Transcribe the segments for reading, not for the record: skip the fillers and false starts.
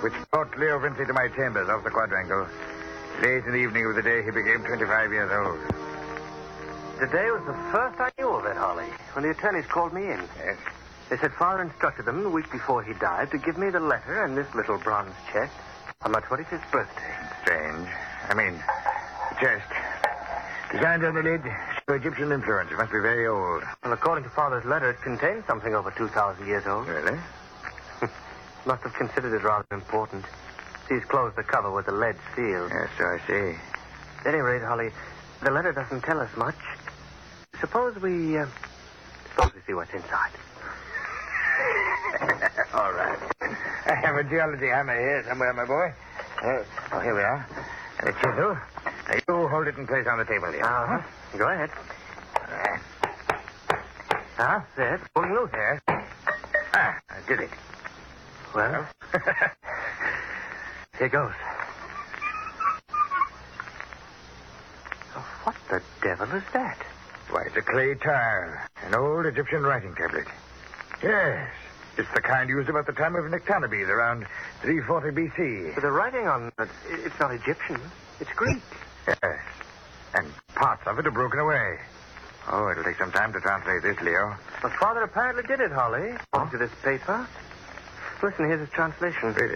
which brought Leo Vinci to my chambers off the quadrangle. Late in the evening of the day he became 25 years old. Today was the first I knew of it, Holly, when the attorneys called me in. Yes? They said Father instructed them the week before he died to give me the letter and this little bronze chest on my 25th birthday. Strange. I mean, the chest. Designed on the lid, show Egyptian influence. It must be very old. Well, according to Father's letter, it contains something over 2,000 years old. Really? Must have considered it rather important. He's closed the cover with a lead seal. Yes, so I see. At any rate, Holly, the letter doesn't tell us much. Suppose we see what's inside. All right. I have a geology hammer here somewhere, my boy. Here we are. And a chisel. Now, you hold it in place on the table here. Uh-huh. Go ahead. All right. There. It's pulling loose. Yes. I did it. Well, here goes. Oh, what the devil is that? Why, it's a clay tile. An old Egyptian writing tablet. Yes. It's the kind used about the time of Nectanebes, around 340 B.C. But the writing on it, it's not Egyptian. It's Greek. Yes. And parts of it are broken away. Oh, it'll take some time to translate this, Leo. Well, Father apparently did it, Holly. According to this paper. Listen, here's his translation. Read it.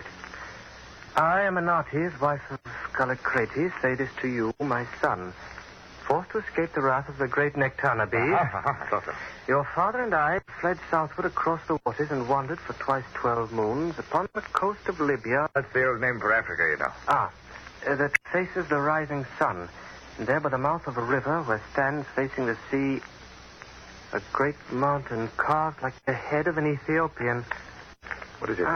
I am Anates, wife of Callicrates, say this to you, my son. Forced to escape the wrath of the great Nectanebes, I thought so. your father and I fled southward across the waters and wandered for twice 12 moons upon the coast of Libya. That's the old name for Africa, you know. That faces the rising sun. And there by the mouth of a river where stands facing the sea a great mountain carved like the head of an Ethiopian. What is it?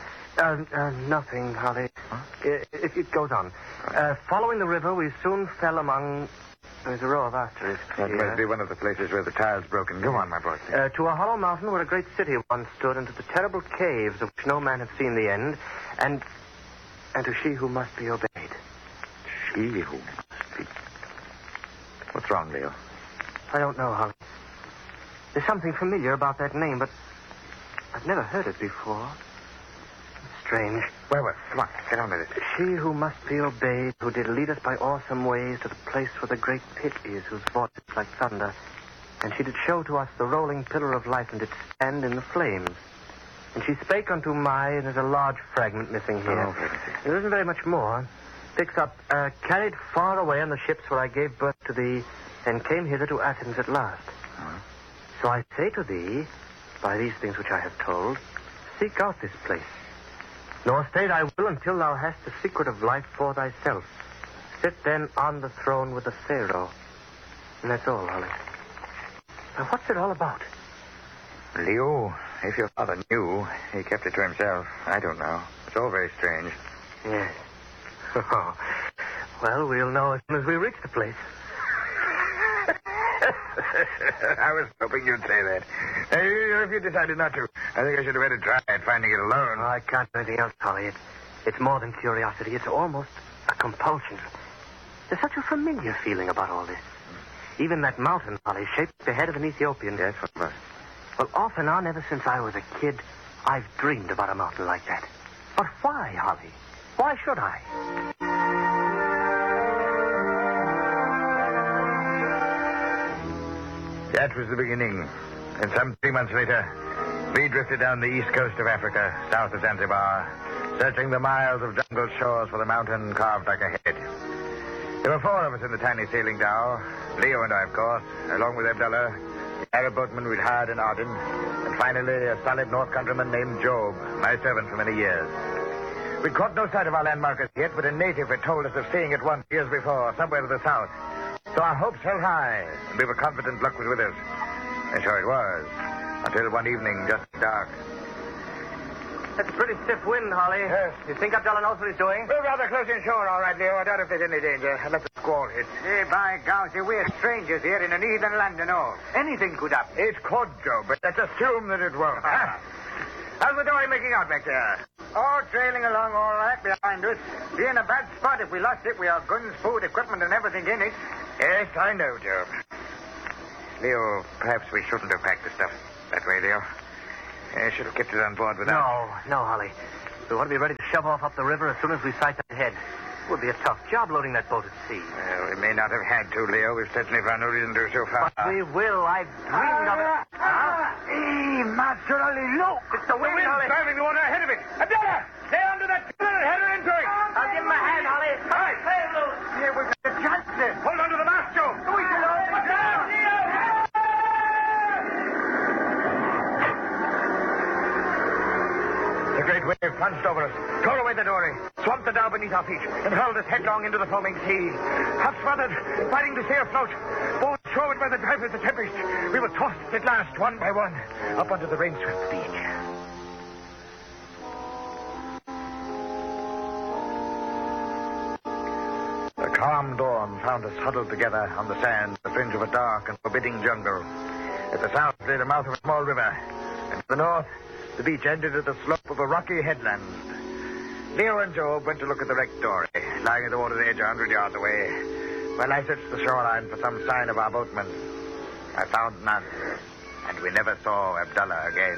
Nothing, Holly. Huh? It goes on. Following the river, we soon fell among... There's a row of asterisks That here. must be one of the places where the tile's broken. Go on, my boy. To a hollow mountain where a great city once stood, and to the terrible caves of which no man has seen the end, and to she who must be obeyed. She who must be... What's wrong, Leo? I don't know, Holly. There's something familiar about that name, but I've never heard it before. Strange. Well, come on. Get on with it. She who must be obeyed, who did lead us by awesome ways to the place where the great pit is, whose voice is like thunder. And she did show to us the rolling pillar of life, and did stand in the flames. And she spake unto my, and there's a large fragment missing here. Oh, There isn't very much more. Picks up, carried far away on the ships where I gave birth to thee, and came hither to Athens at last. Huh? So I say to thee, by these things which I have told, seek out this place. Nor stay thy will until thou hast the secret of life for thyself. Sit then on the throne with the Pharaoh. And that's all, Holly. Now, what's it all about? Leo, if your father knew, he kept it to himself. I don't know. It's all very strange. Yes. Oh. Well, we'll know as soon as we reach the place. I was hoping you'd say that. If you decided not to, I think I should have had a try at finding it alone. Oh, I can't do anything else, Holly. It's more than curiosity. It's almost a compulsion. There's such a familiar feeling about all this. Even that mountain, Holly, shaped the head of an Ethiopian. Yes, what was? Well, off and on, ever since I was a kid, I've dreamed about a mountain like that. But why, Holly? Why should I? That was the beginning. And some 3 months later, we drifted down the east coast of Africa, south of Zanzibar, searching the miles of jungle shores for the mountain carved like a head. There were 4 of us in the tiny sailing dhow. Leo and I, of course, along with Abdullah, the Arab boatman we'd hired in Aden, and finally a stolid North countryman named Job, my servant for many years. We'd caught no sight of our landmarkers yet, but a native had told us of seeing it once years before, somewhere to the south. So our hopes held high, and we were confident luck was with us. And so it was, until one evening, just dark. That's a pretty stiff wind, Holly. Yes. You think Abdullah knows what he's doing? We're rather close inshore, all right, Leo. I doubt if there's any danger. Let the squall hit. Hey, by gouge, we're strangers here in an heathen land and all. Anything could happen. It could, Joe, but let's assume that it won't. Huh? How's the dory making out back there? All trailing along all right behind us. Be in a bad spot if we lost it. We have guns, food, equipment, and everything in it. Yes, I know, Joe. Leo, perhaps we shouldn't have packed the stuff that way, Leo. I should have kept it on board without... No, Holly. We want to be ready to shove off up the river as soon as we sight that head. It would be a tough job loading that boat at sea. We may not have had to, Leo. We've certainly found no reason to so far. But we will. I've dreamed of it. Hey, naturally, look. It's the wind, Wind's Holly. driving the water ahead of it. Abdullah, stay under that pillar and head her into it. I'll give him a hand, Holly. Right. Sail loose. Here, we've got a chance then. Hold on to the mast, Joe. We can all put down. The great wave plunged over us, tore away the dory, swamped the dhow beneath our feet, and hurled us headlong into the foaming sea. Half smothered, fighting to stay afloat, boats shoreward by the drive of the tempest, we were tossed at last, one by one, up onto the rain-swept beach. The calm dawn found us huddled together on the sand, the fringe of a dark and forbidding jungle. At the south lay the mouth of a small river, and to the north, the beach ended at the slope of a rocky headland. Leo and Job went to look at the wrecked dory, lying at the water's edge 100 yards away, while I searched the shoreline for some sign of our boatman. I found none, and we never saw Abdullah again.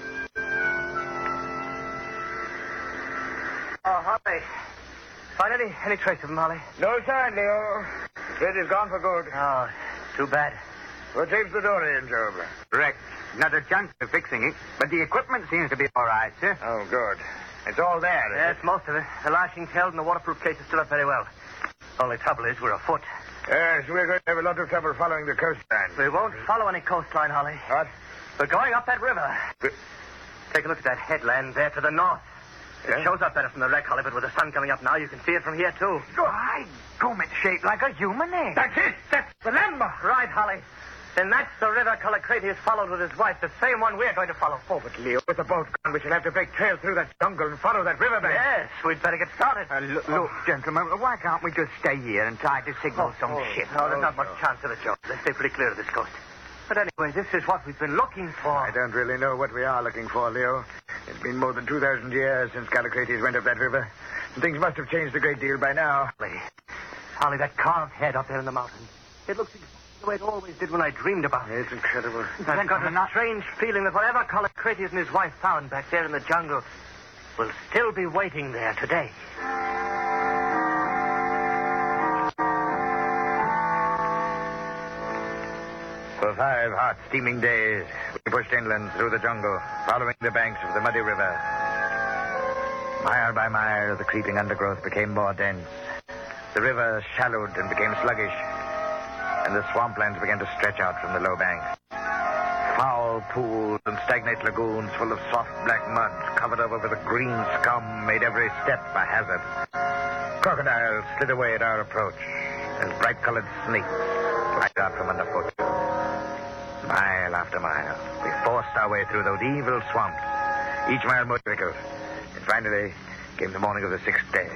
Oh, Holly. Find any trace of him, Holly? No sign, Leo. It is gone for good. Oh, too bad. What takes the dory in, Job? Wrecked. Not a chance of fixing it. But the equipment seems to be all right, sir. Oh, good. It's all there. Yes, most of it. The lashings held and the waterproof case is still up very well. Only trouble is we're afoot. Yes, we're going to have a lot of trouble following the coastline. We won't follow any coastline, Holly. What? We're going up that river. Take a look at that headland there to the north. It Yeah? shows up better from the wreck, Holly, but with the sun coming up now, you can see it from here, too. By gum, it's shaped like a human head. That's it. That's the landmark. Right, Holly. Then that's the river Callicratius followed with his wife, the same one we're going to follow. Oh, but Leo, with the boat gone, we shall have to break trail through that jungle and follow that riverbank. Yes, we'd better get started. Look, gentlemen, why can't we just stay here and try to signal some ship? No, there's not much chance of it, Joe. They stay pretty clear of this coast. But anyway, this is what we've been looking for. I don't really know what we are looking for, Leo. It's been more than 2,000 years since Callicrates went up that river. And things must have changed a great deal by now. Holly, that carved head up there in the mountain. It looks exactly the way it always did when I dreamed about it. It's incredible. I've got a strange feeling that whatever Callicratius and his wife found back there in the jungle will still be waiting there today. For 5 hot, steaming days, we pushed inland through the jungle, following the banks of the muddy river. Mile by mile, the creeping undergrowth became more dense. The river shallowed and became sluggish, and the swamplands began to stretch out from the low banks. Foul pools and stagnant lagoons full of soft black mud covered over with a green scum made every step a hazard. Crocodiles slid away at our approach, and bright-colored snakes glided out from underfoot. Mile after mile, we forced our way through those evil swamps, each mile more difficult. And finally came the morning of the 6th day.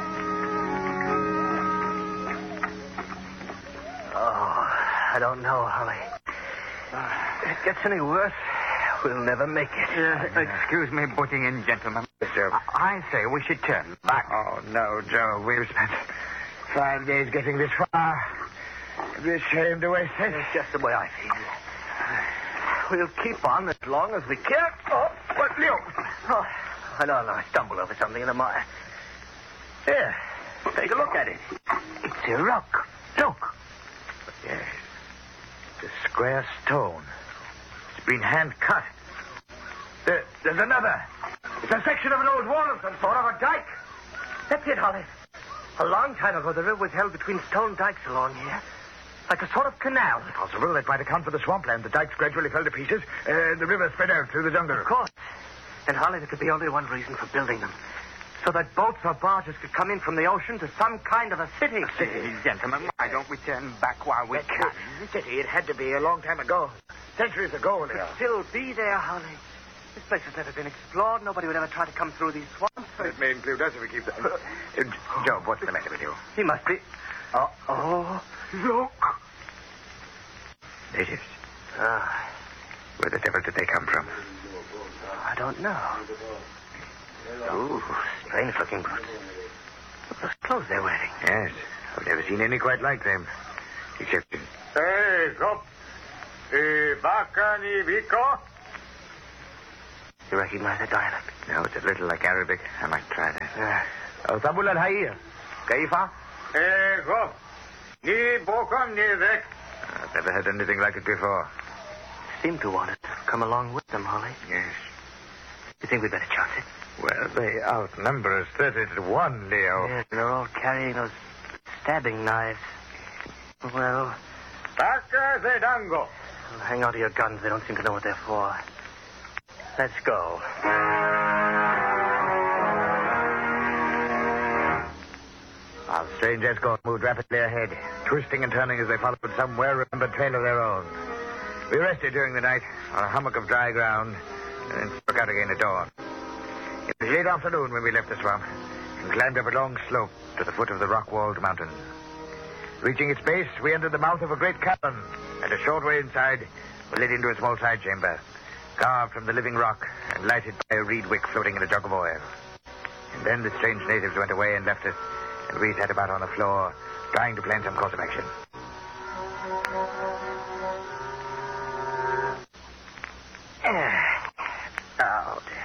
Oh, I don't know, Holly. If it gets any worse, we'll never make it. Excuse me butting in, gentlemen. Yes, sir. I say we should turn back. Oh, no, Joe. We've spent 5 days getting this far. It'd be a shame to waste it. It's just the way I feel. We'll keep on as long as we can. Oh, What, Leo? oh, I know, I stumbled over something in the mire. Here, take a look at it. It's a rock. Look. Yes. It's a square stone. It's been hand-cut. There's another. It's a section of an old wall of some sort, of a dike. That's it, Holly. A long time ago, the river was held between stone dikes along here. Like a sort of canal. Possible. That might account for the swampland. The dikes gradually fell to pieces. The river spread out through the jungle. Of course. And, Holly, there could be only one reason for building them. So that boats or barges could come in from the ocean to some kind of a city. Gentlemen, why don't we turn back while we can? City, it had to be a long time ago. Centuries ago, Leo. Still be there, Holly. This place has never been explored. Nobody would ever try to come through these swamps. It may include us if we keep them. Job, what's the matter with you? He must be... Oh, Look. Natives. Ah, Where the devil did they come from? I don't know. Ooh, strange-looking boots. Look at those clothes they're wearing. Yes. I've never seen any quite like them. Except in... Hey, Gop. Vaca ni Vico. You recognize the dialect? No, it's a little like Arabic. I might try that. Tabul al-Hayya. Kaifa? Go. Ni bokum ni vek. I've never heard anything like it before. Seem to want us to come along with them, Holly. Yes. You think we'd better chance it? Well, they outnumber us 30 to 1, Leo. Yes, they're all carrying those stabbing knives. Well, Taka Zedango. hang on to your guns. They don't seem to know what they're for. Let's go. Our strange escort moved rapidly ahead, twisting and turning as they followed some well-remembered trail of their own. We rested during the night on a hummock of dry ground and then struck out again at dawn. It was late afternoon when we left the swamp and climbed up a long slope to the foot of the rock-walled mountain. Reaching its base, we entered the mouth of a great cavern, and a short way inside, we led into a small side chamber, carved from the living rock and lighted by a reed wick floating in a jug of oil. And then the strange natives went away and left us, and we sat about on the floor, trying to plan some course of action. Oh, dear.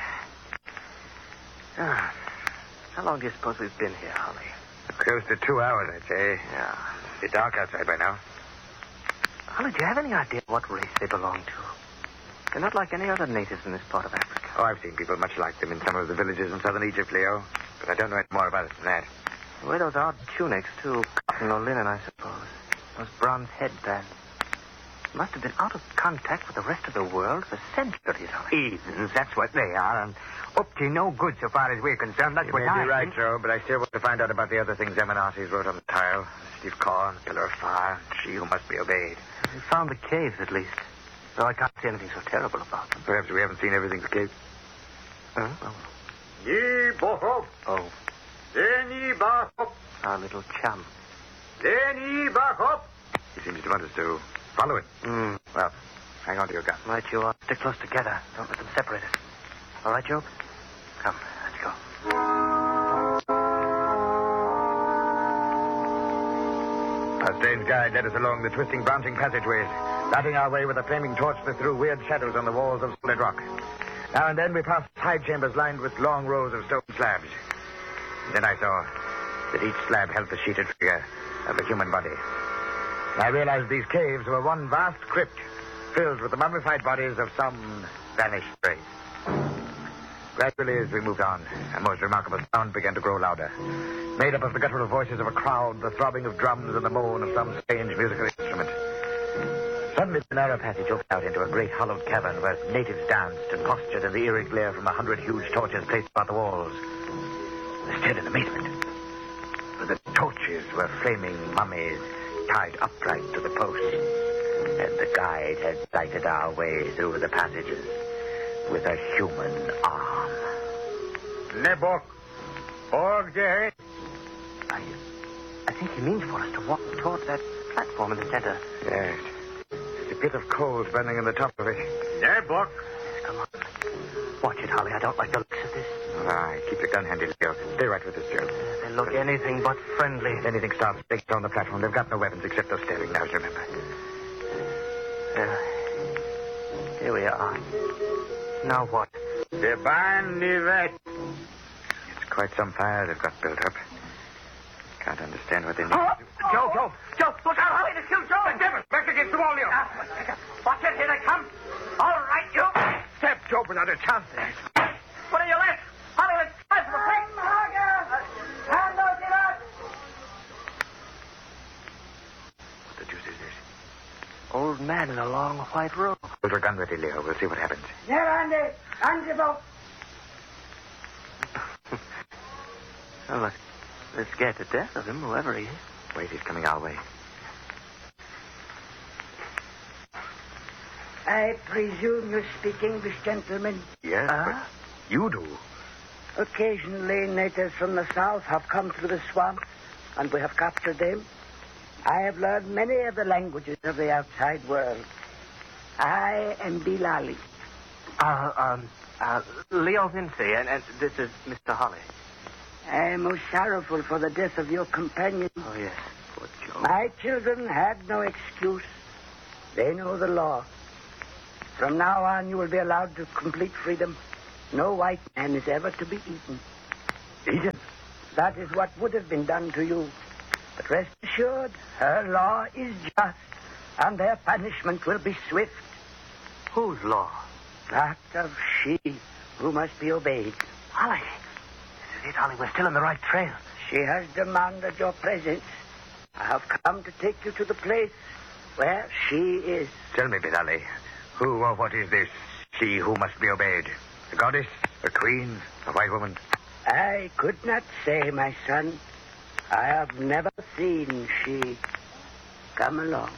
How long do you suppose we've been here, Holly? Close to 2 hours, I'd say. Yeah. It's dark outside by now. Holly, do you have any idea what race they belong to? They're not like any other natives in this part of Africa. Oh, I've seen people much like them in some of the villages in southern Egypt, Leo. But I don't know any more about it than that. They wear those odd tunics, too. Cotton or linen, I suppose. Those bronze headbands. Must have been out of contact with the rest of the world for centuries, Holly. Heathens, that's what they are, and up to no good so far as we're concerned. That's You what may I be right, think. Joe, but I still want to find out about the other things Eminartes wrote on the tile. The city of corn, pillar of fire, she who must be obeyed. We found the caves, at least. Though I can't see anything so terrible about them. Perhaps we haven't seen everything escape. Huh? Oh. Ye bohop, Oh, then ye bahop, our little chum. then ye bahop. He seems to want us to follow it. Hmm. Well, hang on to your gun. Right you are. Stick close together. Don't let them separate us. All right, Job? Come, let's go. Our strange guide led us along the twisting, branching passageways, lighting our way with a flaming torch that threw weird shadows on the walls of solid rock. Now and then we passed side chambers lined with long rows of stone slabs. Then I saw that each slab held the sheeted figure of a human body. I realized these caves were one vast crypt filled with the mummified bodies of some vanished race. Gradually, as we moved on, a most remarkable sound began to grow louder. Made up of the guttural voices of a crowd, the throbbing of drums, and the moan of some strange musical instrument. Suddenly, the narrow passage opened out into a great hollowed cavern where natives danced and postured in the eerie glare from 100 huge torches placed about the walls. I stared in amazement. For the torches were flaming mummies tied upright to the posts. And the guide had lighted our way through the passages with a human arm. Nebok, org je. I think he means for us to walk towards that platform in the center. Yes. There's a bit of coals burning in the top of it. Nebok. Come on. Watch it, Holly. I don't like the looks of this. All right, keep your gun handy, Leo. Stay right with us, Joe. They look anything but friendly. If anything starts based on the platform, they've got no weapons except those stabbing knives, remember. Here we are. Now what? De ban ni vet. It's quite some fire they've got built up. Can't understand what they need. Joe, look out, Holly, to kill Joe. The devil, back against the wall, Leo. Watch it, here they come. All right, you. Stab Joe without a chance. What are you left? Holly, let's try for the quick. What the deuce is this? Old man in a long white robe. Hold your gun ready, Leo. We'll see what happens. Oh, look. They're scared to death of him, whoever he is. Wait, he's coming our way. I presume you speak English, gentlemen. Yes, but you do. Occasionally, natives from the south have come through the swamp, and we have captured them. I have learned many of the languages of the outside world. I am Bilali. Leo Vinci, and this is Mr. Holly. I am most sorrowful for the death of your companion. Oh, yes. Poor Joe. My children had no excuse. They know the law. From now on, you will be allowed to complete freedom. No white man is ever to be eaten. Eaten? That is what would have been done to you. But rest assured, her law is just, and their punishment will be swift. Whose law? That of she who must be obeyed. Holly. This is it, Holly. We're still on the right trail. She has demanded your presence. I have come to take you to the place where she is. Tell me, Bilali, who or what is this she who must be obeyed? A goddess? A queen? A white woman? I could not say, my son. I have never seen she. Come along.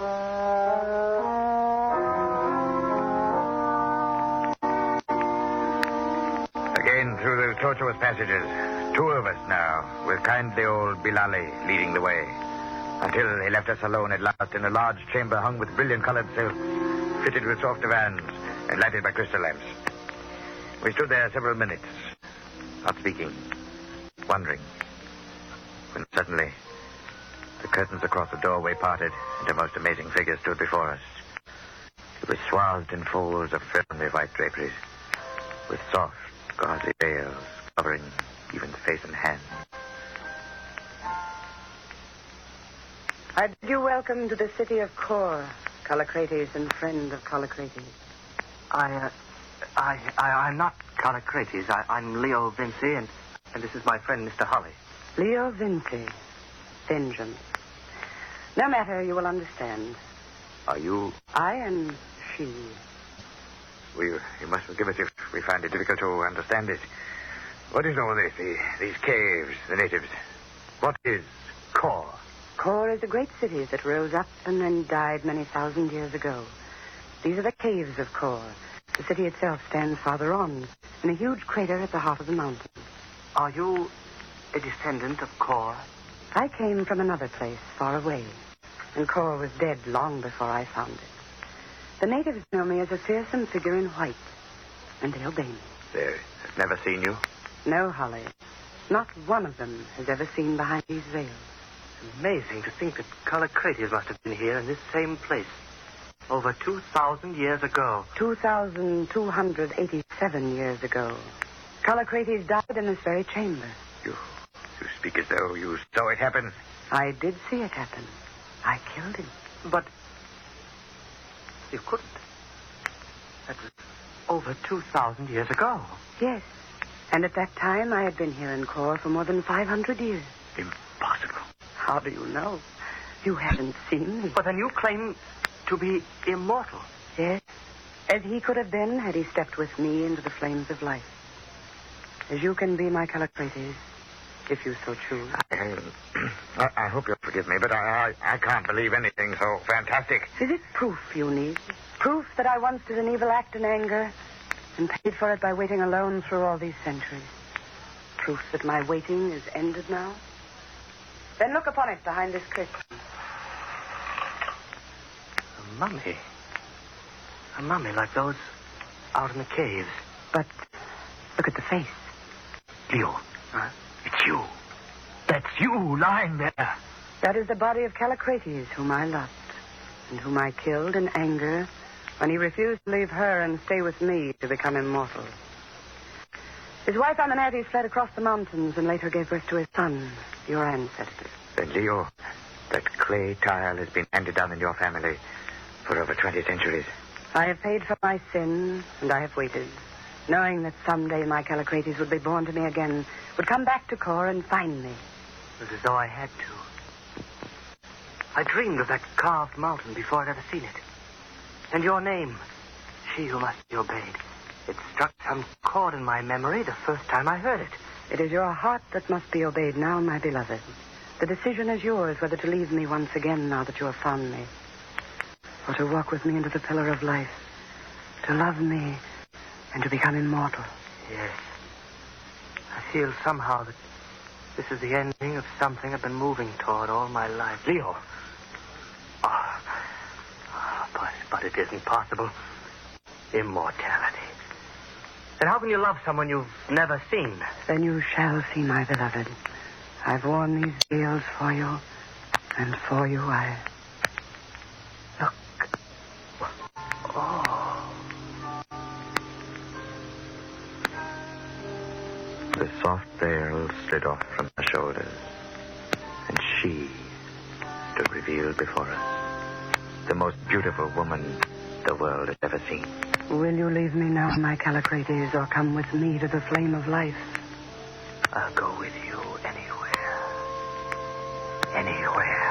Again through those tortuous passages. 2 of us now, with kindly old Bilali leading the way. Until he left us alone at last in a large chamber hung with brilliant-colored silk, fitted with soft divans, and lighted by crystal lamps. We stood there several minutes, not speaking, wondering, when suddenly the curtains across the doorway parted and a most amazing figure stood before us. It was swathed in folds of filmy white draperies, with soft, gauzy veils covering even face and hands. I bid you welcome to the city of Kor, Callicrates and friend of Callicrates. I'm not Callicrates. I'm Leo Vinci, and this is my friend, Mr. Holly. Leo Vinci. Vengeance. No matter, you will understand. Are you... I and she. You must forgive us if we find it difficult to understand it. What is all this? These caves, the natives. What is Kor? Kor is a great city that rose up and then died many thousand years ago. These are the caves of Kor. The city itself stands farther on, in a huge crater at the heart of the mountain. Are you a descendant of Kor? I came from another place, far away, and Kor was dead long before I found it. The natives know me as a fearsome figure in white, and they obey me. They have never seen you? No, Holly. Not one of them has ever seen behind these veils. It's amazing to think that Callicrates must have been here in this same place over 2,000 years ago. 2,287 years ago. Callicrates died in this very chamber. You speak as though you saw it happen. I did see it happen. I killed him. But you couldn't. That was over 2,000 years ago. Yes. And at that time, I had been here in Kor for more than 500 years. Impossible. How do you know? You haven't seen me. But then you claim to be immortal. Yes. As he could have been had he stepped with me into the flames of life. As you can be my Callicrates, if you so choose. I hope you'll forgive me, but I can't believe anything so fantastic. Is it proof you need? Proof that I once did an evil act in anger and paid for it by waiting alone through all these centuries? Proof that my waiting is ended now? Then look upon it behind this curtain. A mummy. A mummy like those out in the caves. But look at the face. Leo. Huh? It's you. That's you lying there. That is the body of Callicrates, whom I loved, and whom I killed in anger when he refused to leave her and stay with me to become immortal. His wife Aminates fled across the mountains and later gave birth to his son, your ancestor. Then, Leo, that clay tile has been handed down in your family for over 20 centuries. I have paid for my sin, and I have waited, knowing that someday my Callicrates would be born to me again, would come back to Kor and find me. It was as though I had to. I dreamed of that carved mountain before I'd ever seen it. And your name, she who must be obeyed. It struck some chord in my memory the first time I heard it. It is your heart that must be obeyed now, my beloved. The decision is yours whether to leave me once again now that you have found me, or to walk with me into the pillar of life, to love me and to become immortal. Yes. I feel somehow that this is the ending of something I've been moving toward all my life. Leo. But it isn't possible. Immortality. And how can you love someone you've never seen? Then you shall see, my beloved. I've worn these veils for you, and for you I... Look. Oh. soft veil slid off from her shoulders, and she stood revealed before us, the most beautiful woman the world has ever seen. Will you leave me now, my Callicrates, or come with me to the flame of life? I'll go with you anywhere. Anywhere.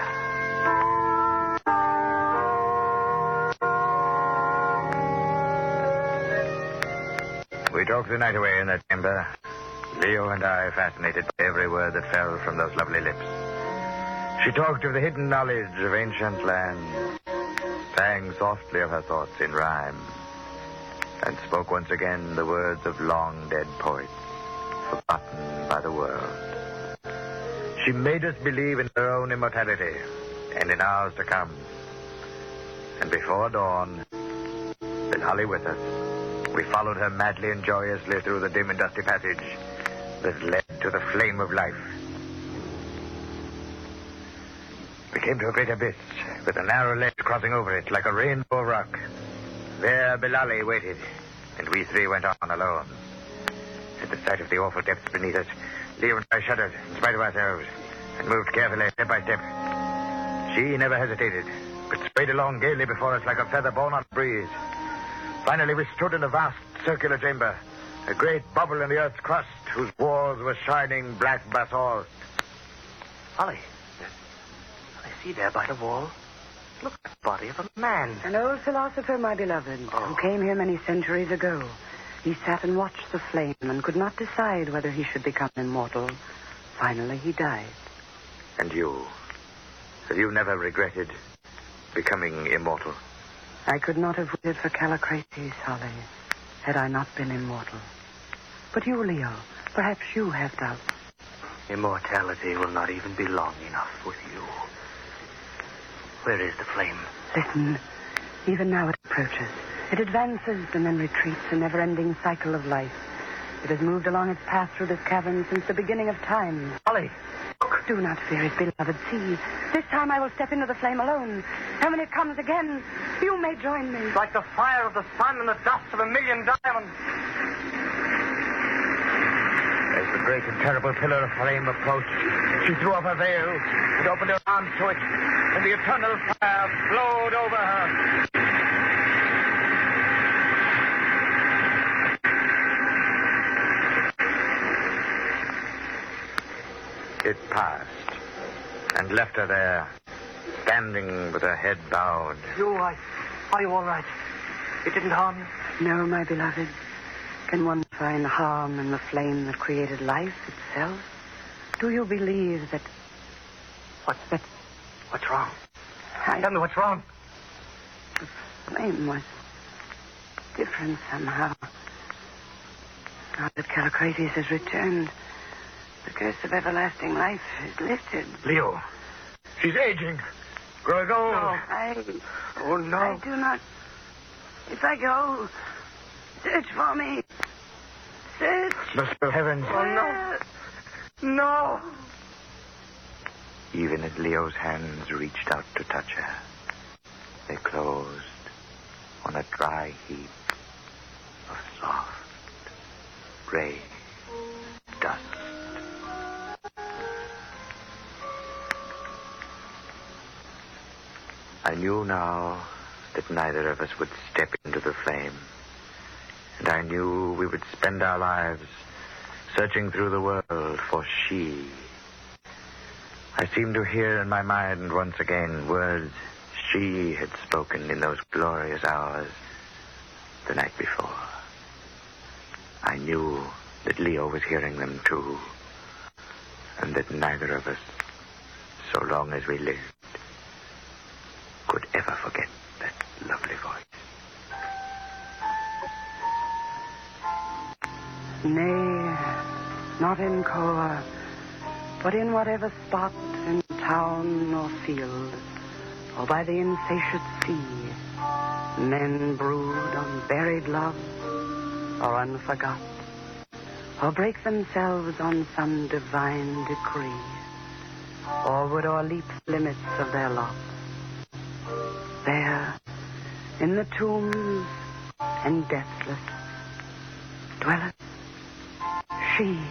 We talked the night away in that chamber, Leo and I fascinated by every word that fell from those lovely lips. She talked of the hidden knowledge of ancient lands, sang softly of her thoughts in rhyme, and spoke once again the words of long-dead poets, forgotten by the world. She made us believe in her own immortality and in ours to come. And before dawn, Benali with us, we followed her madly and joyously through the dim and dusty passage that led to the flame of life. We came to a great abyss with a narrow ledge crossing over it like a rainbow rock. There Bilali waited, and we three went on alone. At the sight of the awful depths beneath us, Leo and I shuddered in spite of ourselves and moved carefully step by step. She never hesitated, but swayed along gaily before us like a feather borne on a breeze. Finally, we stood in a vast circular chamber, a great bubble in the earth's crust whose walls were shining black basalt. Ollie, I see there by the wall. Look at the body of a man. An old philosopher, my beloved, who came here many centuries ago. He sat and watched the flame and could not decide whether he should become immortal. Finally, he died. And you? Have you never regretted becoming immortal? I could not have waited for Callicrates, Holly, had I not been immortal. But you, Leo, perhaps you have doubts. Immortality will not even be long enough with you. Where is the flame? Listen, even now it approaches. It advances and then retreats, a never-ending cycle of life. It has moved along its path through this cavern since the beginning of time. Ollie! Do not fear it, beloved. See, this time I will step into the flame alone. And when it comes again, you may join me. Like the fire of the sun and the dust of 1,000,000 diamonds. As the great and terrible pillar of flame approached, she threw off her veil and opened her arms to it, and the eternal fire flowed over her. It passed and left her there, standing with her head bowed. Are you all right? It didn't harm you? No, my beloved. Can one find harm in the flame that created life itself? Do you believe that... What's wrong? Tell me what's wrong. The flame was different somehow. Now that Callicrates has returned, the curse of everlasting life is lifted. Leo, she's aging, growing old. Oh, no. I do not... If I go, search for me. Search. Merciful heavens. Oh, no. No. Even as Leo's hands reached out to touch her, they closed on a dry heap of soft, gray dust. I knew now that neither of us would step into the flame. And I knew we would spend our lives searching through the world for she. I seemed to hear in my mind once again words she had spoken in those glorious hours the night before. I knew that Leo was hearing them too, and that neither of us, so long as we lived, could ever forget that lovely voice. Nay, not in Koa, but in whatever spot, in town or field, or by the insatiate sea, men brood on buried love, or unforgot, or break themselves on some divine decree, or would o'erleap limits of their lot. There, in the tombs and deathless, dwelleth she.